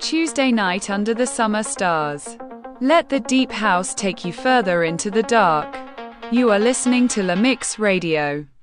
Tuesday night under the summer stars. Let the deep house take you further into the dark. You are listening to La Mix Radio.